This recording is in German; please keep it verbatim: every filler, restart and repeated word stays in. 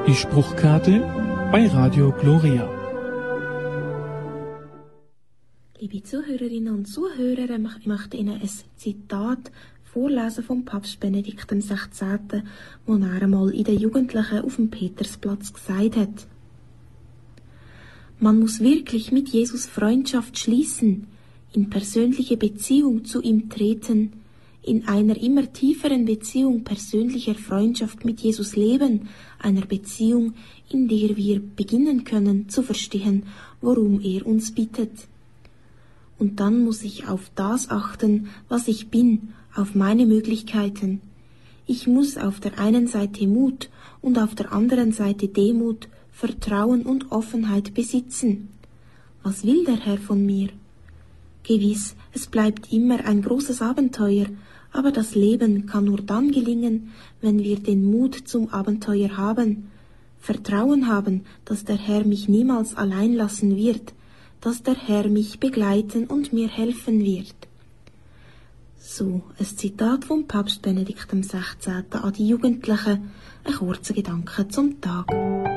Die Spruchkarte bei Radio Gloria. Liebe Zuhörerinnen und Zuhörer, ich möchte Ihnen ein Zitat vorlesen vom Papst Benedikt der Sechzehnte., wo er einmal in den Jugendlichen auf dem Petersplatz gesagt hat: Man muss wirklich mit Jesus Freundschaft schließen, in persönliche Beziehung zu ihm treten, in einer immer tieferen Beziehung persönlicher Freundschaft mit Jesus leben, einer Beziehung, in der wir beginnen können zu verstehen, worum er uns bittet. Und dann muss ich auf das achten, was ich bin, auf meine Möglichkeiten. Ich muss auf der einen Seite Mut und auf der anderen Seite Demut, Vertrauen und Offenheit besitzen. Was will der Herr von mir? Gewiss, es bleibt immer ein großes Abenteuer, aber das Leben kann nur dann gelingen, wenn wir den Mut zum Abenteuer haben, Vertrauen haben, dass der Herr mich niemals allein lassen wird, dass der Herr mich begleiten und mir helfen wird. So, ein Zitat vom Papst Benedikt der Sechzehnte. an die Jugendlichen, ein kurzer Gedanke zum Tag.